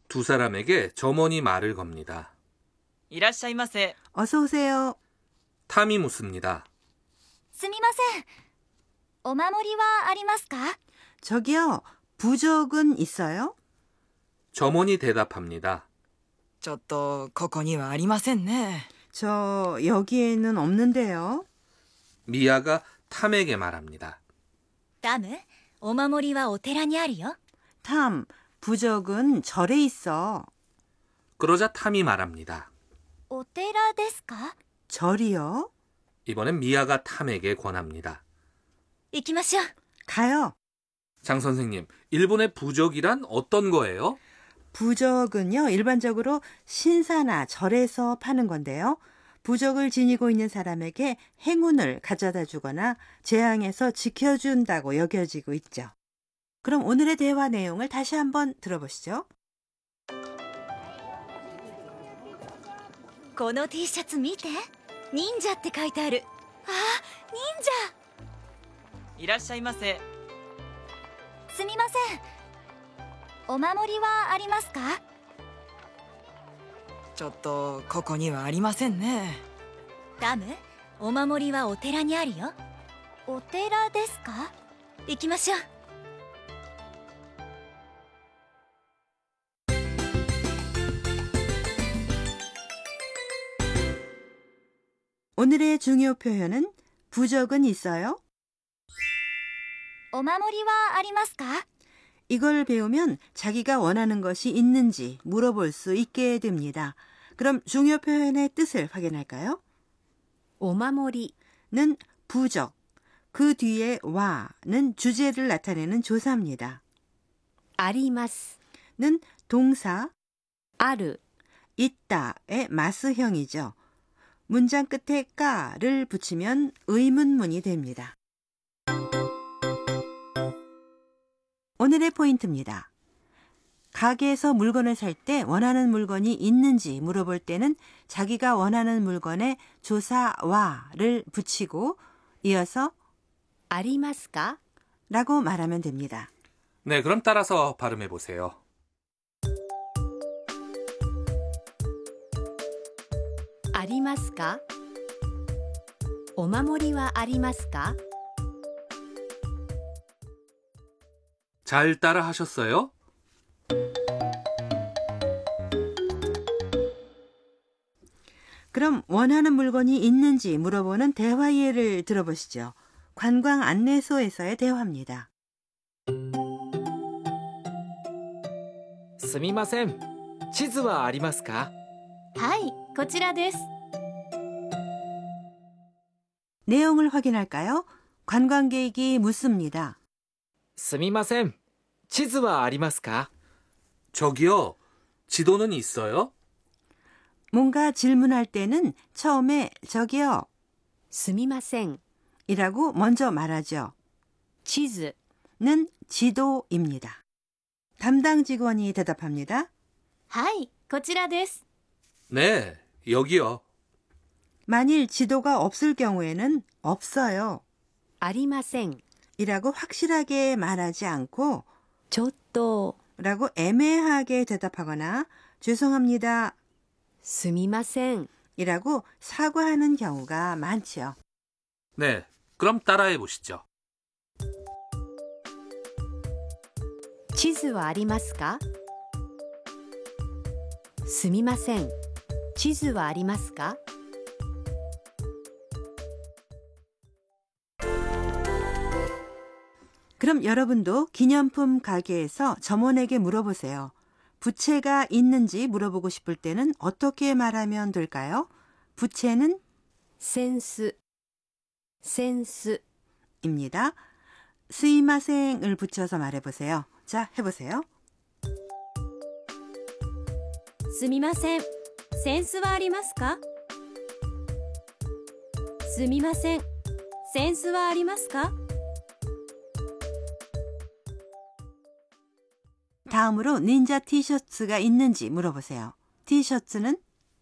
두 사람에게 점원이 말을 겁니다. いらっしゃいませ。 어서 오세요. 탐이 묻습니다. すみません。お守りはありますか？ 저기요, 부적은 있어요? 점원이 대답합니다. ちょっとここにはありませんね。 저 여기에는 없는데요. 미아가 탐에게 말합니다. ダム、お守りはお寺にあるよ。 탐, 부적은 절에 있어. 그러자 탐이 말합니다. お寺ですか？ 절이요? 이번엔 미아가 탐에게 권합니다. 行きましょう。 가요. 장 선생님, 일본의 부적이란 어떤 거예요? 부적은요, 일반적으로 신사나 절에서 파는 건데요. 부적을 지니고 있는 사람에게 행운을 가져다 주거나 재앙에서 지켜준다고 여겨지고 있죠. 그럼 오늘의 대화 내용을 다시 한번 들어보시죠. この T シャツ見て。忍者って書いてある。あ、忍者。 いらっしゃいませ。 すみません。お守りはありますか？ ちょっとここにはありませんね。 ダム、お守りはお寺にあるよ。お寺ですか？行きましょう。 오늘의 중요 표현은 부적은 있어요? お守りはありますか？ 이걸 배우면 자기가 원하는 것이 있는지 물어볼 수 있게 됩니다. 그럼 중요 표현의 뜻을 확인할까요? 오마모리는 부적, 그 뒤에 와는 주제를 나타내는 조사입니다. 아리마스는 동사, 아르, 있다의 마스형이죠. 문장 끝에 까를 붙이면 의문문이 됩니다. 오늘의 포인트입니다. 가게에서 물건을 살 때 원하는 물건이 있는지 물어볼 때는 자기가 원하는 물건에 조사와를 붙이고 이어서 아리마스까? 라고 말하면 됩니다. 네, 그럼 따라서 발음해 보세요. 아리마스까? 오마모리와 아리마스까? 잘 따라 하셨어요? 그럼 원하는 물건이 있는지 물어보는 대화 예를 들어보시죠. 관광 안내소에서의 대화입니다. すみません。地図はありますか？ はい、こちらです。 내용을 확인할까요? 관광객이 묻습니다. すみません。地図はありますか？ 저기요, 지도는 있어요? 뭔가 질문할 때는 처음에 저기요, すみません 이라고 먼저 말하죠. 地図는 지도입니다. 담당 직원이 대답합니다. はい、こちらです。 네, 여기요. 만일 지도가 없을 경우에는 없어요. ありません 이라고 확실하게 말하지 않고 ちょっと 라고 애매하게 대답하거나 죄송합니다. すみません 이라고 사과하는 경우가 많죠. 네, 그럼 따라해 보시죠. 地図はありますか?すみません。地図はありますか? 그럼 여러분도 기념품 가게에서 점원에게 물어보세요. 부채가 있는지 물어보고 싶을 때는 어떻게 말하면 될까요? 부채는 센스입니다. 스이마생을 붙여서 말해보세요. 자, 해보세요. すみません。センスはありますか？すみません。センスはありますか？ 다음으로 닌자 티셔츠가 있는지 물어보세요. 티셔츠는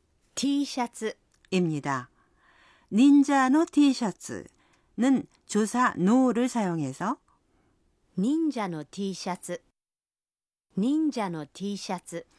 티셔츠입니다. 닌자노 티셔츠는 조사 노를 사용해서 닌자노 티셔츠